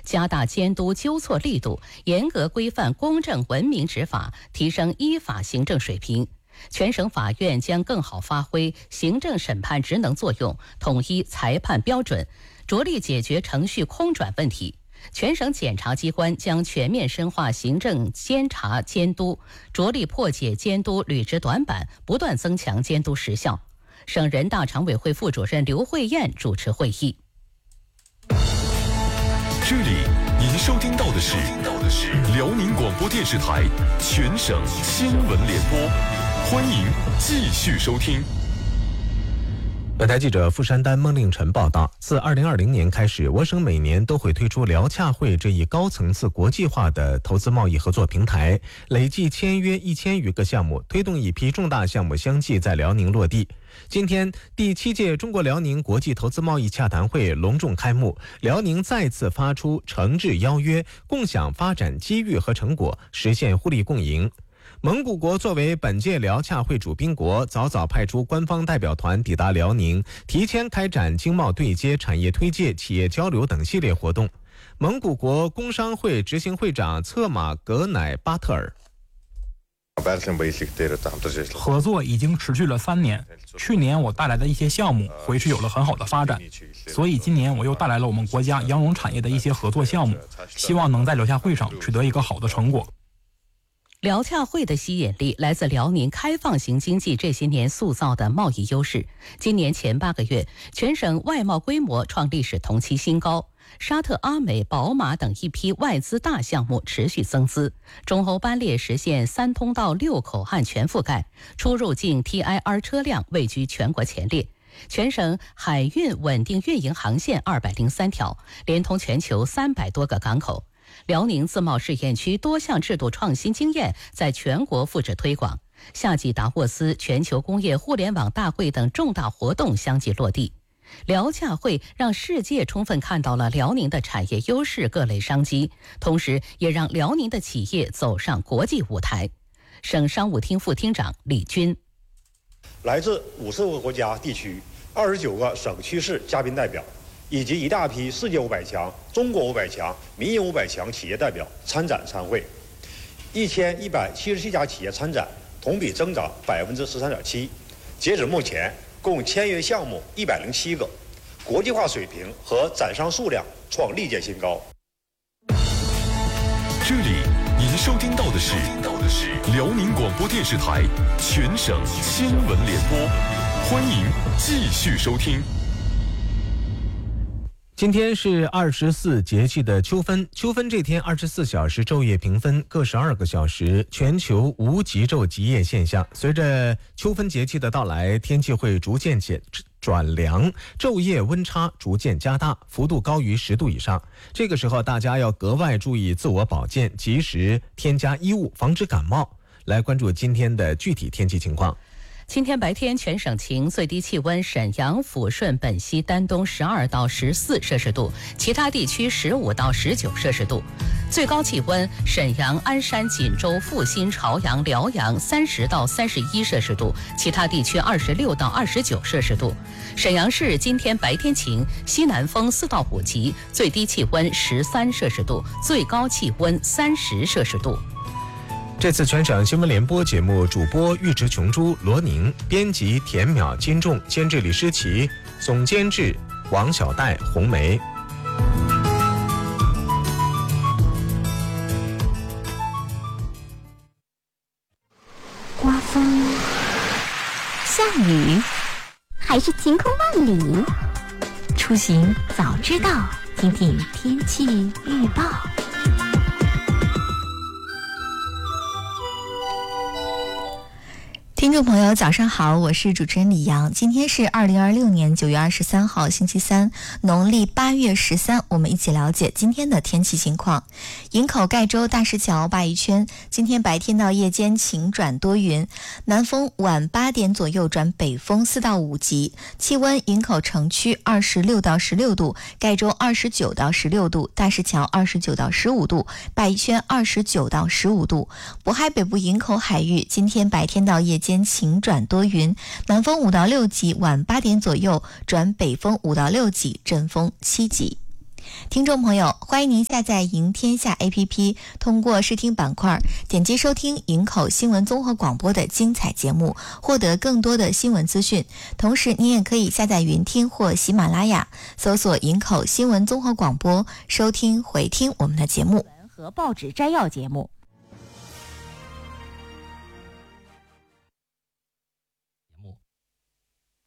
加大监督纠错力度，严格规范公正文明执法，提升依法行政水平。全省法院将更好发挥行政审判职能作用，统一裁判标准，着力解决程序空转问题。全省检察机关将全面深化行政监察监督，着力破解监督履职短板，不断增强监督实效。省人大常委会副主任刘慧燕主持会议。 这里您收听到的是辽宁广播电视台全省新闻联播，欢迎继续收听。 本台记者傅山丹、孟令晨报道，自2020年开始，我省每年都会推出辽洽会这一高层次国际化的投资贸易合作平台，累计签约1000余个项目，推动一批重大项目相继在辽宁落地。今天，第7届中国辽宁国际投资贸易洽谈会隆重开幕，辽宁再次发出诚挚邀约，共享发展机遇和成果，实现互利共赢。蒙古国作为本届辽洽会主宾国，早早派出官方代表团抵达辽宁，提前开展经贸对接、产业推介、企业交流等系列活动。蒙古国工商会执行会长策马格乃巴特尔： 合作已经持续了3年，去年我带来的一些项目回去有了很好的发展，所以今年我又带来了我们国家羊绒产业的一些合作项目，希望能在辽洽会上取得一个好的成果。 辽洽会的吸引力来自辽宁开放型经济这些年塑造的贸易优势。今年前8个月，全省外贸规模创历史同期新高，沙特阿美、宝马等一批外资大项目持续增资，中欧班列实现3通道6口岸全覆盖，出入境 TIR 车辆位居全国前列。全省海运稳定运营航线203条，连通全球300多个港口。辽宁自贸试验区多项制度创新经验在全国复制推广，夏季达沃斯全球工业互联网大会等重大活动相继落地。辽洽会让世界充分看到了辽宁的产业优势、各类商机，同时也让辽宁的企业走上国际舞台。省商务厅副厅长李军： 来自50个国家地区、29个省区市嘉宾代表，以及一大批世界500强、中国500强、民营500强企业代表参展参会，1177家企业参展，同比增长13.7%。截止目前，共签约项目107个，国际化水平和展商数量创历届新高。 这里您收听到的是辽宁广播电视台全省新闻联播，欢迎继续收听。 今天是24节气的秋分，秋分这天24小时昼夜平分各12个小时，全球无极昼极夜现象。随着秋分节气的到来，天气会逐渐转凉，昼夜温差逐渐加大，幅度高于10度以上。这个时候大家要格外注意自我保健，及时添加衣物，防止感冒。来关注今天的具体天气情况。 今天白天全省晴，最低气温沈阳、抚顺、本溪、丹东12到14摄氏度，其他地区15到19摄氏度。最高气温沈阳、鞍山、锦州、阜新、朝阳、辽阳30到31摄氏度，其他地区26到29摄氏度。沈阳市今天白天晴，西南风4到5级，最低气温13摄氏度，最高气温30摄氏度。 这次全省新闻联播节目主播尉迟琼珠、罗宁，编辑田淼、金仲，监制李诗琪，总监制王小戴、红梅。 刮风、下雨，还是晴空万里？出行早知道，听听天气预报。听众朋友早上好，我是主持人李阳。今天是2026年9月23号星期三，农历8月13，我们一起了解今天的天气情况。营口盖州大石桥鲅鱼圈今天白天到夜间晴转多云，南风晚8点左右转北风4到5级，气温营口城区26到16度，盖州29到16度，大石桥29到15度，鲅鱼圈29到15度。渤海北部营口海域今天白天到夜间晴转多云，南风5到6级，晚8点左右转北风5到6级，阵风7级。 听众朋友，欢迎您下载赢天下 APP， 通过视听板块点击收听营口新闻综合广播的精彩节目，获得更多的新闻资讯。同时您也可以下载云听或喜马拉雅，搜索营口新闻综合广播，收听回听我们的节目和报纸摘要节目。